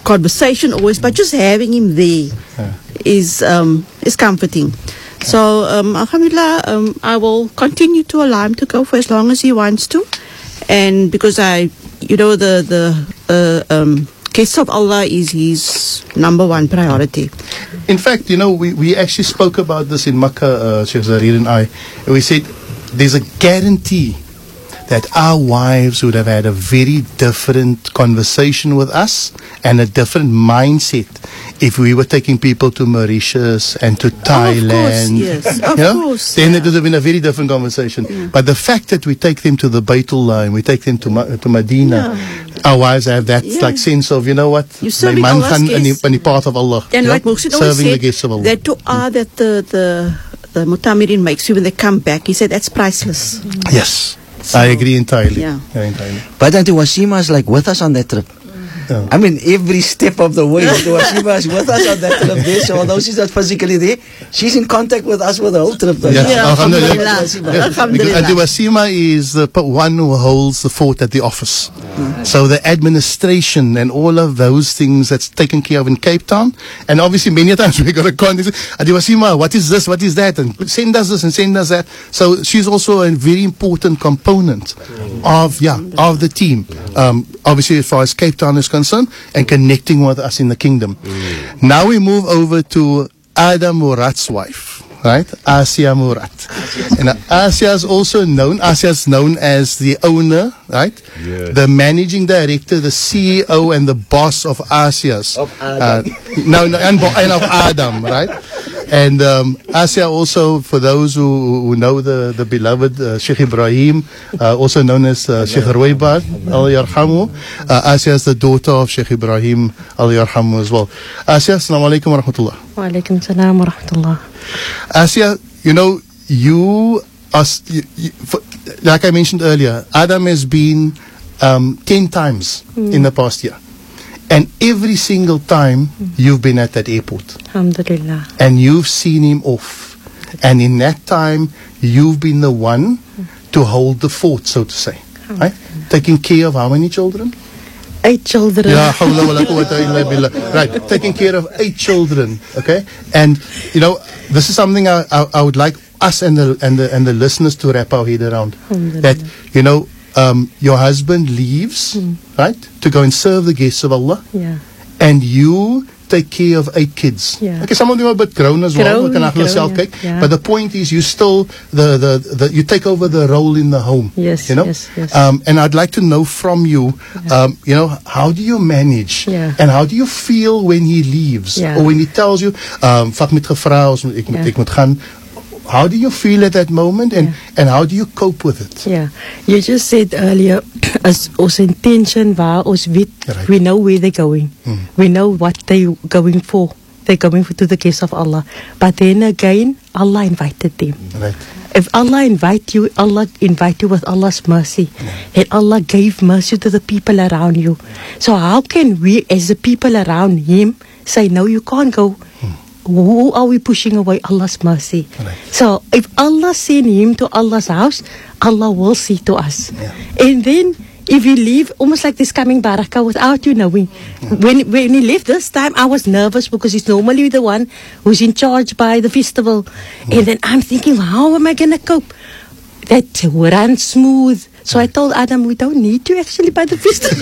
conversation always, but just having him there is comforting. So, alhamdulillah, I will continue to allow him to go for as long as he wants to. And because the case of Allah is his number one priority. In fact, we actually spoke about this in Makkah, Sheikh Zarir and I. And we said there's a guarantee that our wives would have had a very different conversation with us and a different mindset if we were taking people to Mauritius and to Thailand. Of course. Then it would have been a very different conversation. But the fact that we take them to the Baytullah and we take them to Medina, our wives have that sense of, you know what, serving my man Allah's gaan guests. in the path of Allah. And like Mohsin always serving the said, guests of Allah. that dua that the Mutamirin makes you when they come back, he said that's priceless. Yes. I agree entirely. Yeah. Entirely. But Auntie Wasima is like with us on that trip. I mean, every step of the way, Auntie Wasima is with us on that trip there. So although she's not physically there, she's in contact with us with the whole trip. Alhamdulillah. Because Auntie Wasima is the one who holds the fort at the office. So the administration and all of those things that's taken care of in Cape Town. And obviously many times we got a call and say, Auntie Wasima, what is this, what is that? And send us this and send us that. So she's also a very important component of the team. Obviously as far as Cape Town is concerned and connecting with us in the kingdom. Now we move over to Adam Murat's wife, right? Asia Murat. And Asia is also known as the owner, right? Yes. The managing director, the CEO and the boss of Asia's. Of Adam. And of Adam, right? And Asia also, for those who know the beloved Sheikh Ibrahim, also known as Sheikh Ruwaibar, Allah yarhamu. Asia is the daughter of Sheikh Ibrahim, Allah yarhamu as well. Asia, assalamu alaikum wa rahmatullah. Wa alaikum salam wa rahmatullah. Asia, you are, like I mentioned earlier, Adam has been 10 times in the past year. And every single time you've been at that airport. Alhamdulillah. And you've seen him off. And in that time, you've been the one to hold the fort, so to say. Right? Taking care of how many children? 8 children. Ya hawla wa la quwwata illa billah. Right, taking care of 8 children. Okay? And, this is something I would like us and the listeners to wrap our head around. That, your husband leaves, right, to go and serve the guests of Allah. Yeah. And you take care of 8 kids. Yeah. Okay, some of them are a bit grown as well. We can kyk. yeah. But the point is, you still you take over the role in the home. Yes, yes. And I'd like to know from you, how do you manage? Yeah. And how do you feel when he leaves, Yeah. or when he tells you, "Vat met gevra, ek moet gaan." How do you feel at that moment, and how do you cope with it? Yeah, you just said earlier, as ons intention waar ons weet, Right. we know where they're going. We know what they're going for. They're going to the case of Allah. But then again, Allah invited them. Right. If Allah invite you with Allah's mercy. And Allah gave mercy to the people around you. So how can we, as the people around him, say, no, you can't go? Who are we pushing away Allah's mercy? Right. So if Allah send him to Allah's house, Allah will see to us. Yeah. And then if he leave, almost like this coming barakah without you knowing. When he left this time, I was nervous because he's normally the one who's in charge by the festival. And then I'm thinking, how am I going to cope? That ran smooth. So I told Adam, we don't need you actually by the festival.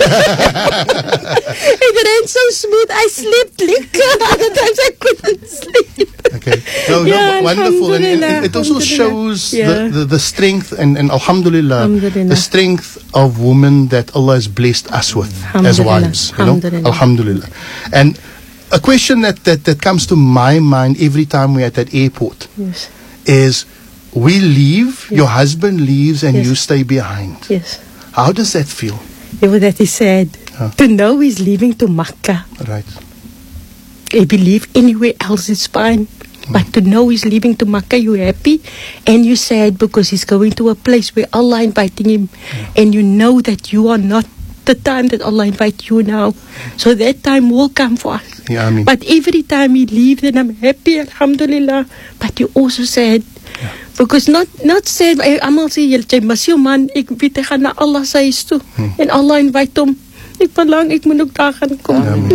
It ran so smooth, I slept like other times I couldn't sleep. Okay. No, wonderful. And it also shows the strength and alhamdulillah, the strength of women that Allah has blessed us with as wives. Alhamdulillah. And a question that comes to my mind every time we're at that airport is, we leave, your husband leaves, and you stay behind. Yes. How does that feel? That is sad. To know he's leaving to Makkah. Right. If he leave anywhere else, it's fine. But to know he's leaving to Makkah, you're happy and you're sad because he's going to a place where Allah inviting him, and you know that you are not the time that Allah invites you now. So that time will come for us. Yeah, I mean. But every time he leaves, then I'm happy, alhamdulillah. But you're also sad. Because not sad, almal sê jy mis jou man, ek weet hy gaan na Allah se huis toe. En Allah invite hom. Ek verlang ek moet ook daar gaan kom.